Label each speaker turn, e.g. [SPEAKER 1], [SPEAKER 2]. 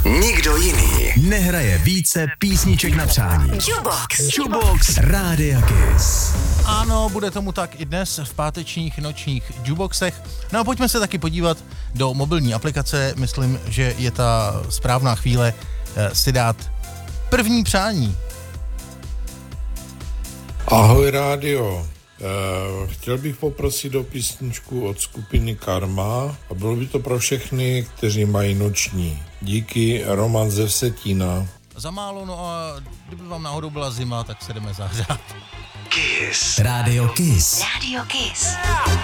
[SPEAKER 1] Nikdo jiný
[SPEAKER 2] nehraje více písniček na přání. Jukebox Rádia Kiss.
[SPEAKER 3] Ano, bude tomu tak i dnes v pátečních nočních jukeboxech. No a pojďme se taky podívat do mobilní aplikace. Myslím, že je ta správná chvíle si dát první přání.
[SPEAKER 4] Ahoj rádio, chtěl bych poprosit o písničku od skupiny Karma a bylo by to pro všechny, kteří mají noční. Díky, Roman ze Vsetína.
[SPEAKER 3] Za málo, no a kdyby vám náhodou byla zima, tak se jdeme zahřát.
[SPEAKER 2] Kiss. Rádio Kiss.
[SPEAKER 5] Radio Kiss.